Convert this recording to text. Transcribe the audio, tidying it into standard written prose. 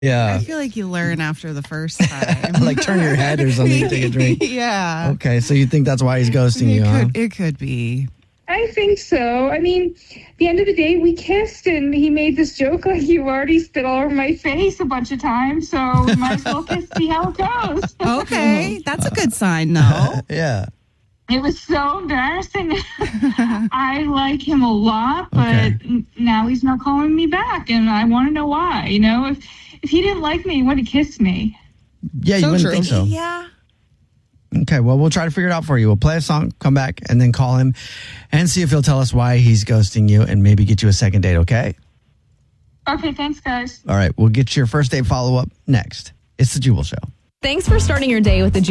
Yeah. I feel like you learn after the first time. Like turn your head or something, take a drink. Yeah. Okay, so you think that's why he's ghosting you, huh? It could be. I think so. I mean, at the end of the day, we kissed, and he made this joke like you already spit all over my face a bunch of times, so we might as well kiss, see how it goes. Okay, that's a good sign, though. Yeah. It was so embarrassing. I like him a lot, but now he's not calling me back, and I want to know why. You know, if he didn't like me, he wouldn't kiss me. Yeah, you wouldn't think so. Yeah. Okay, well, we'll try to figure it out for you. We'll play a song, come back, and then call him and see if he'll tell us why he's ghosting you and maybe get you a second date, okay? Okay, thanks, guys. All right, we'll get your first date follow-up next. It's The Jubal Show. Thanks for starting your day with the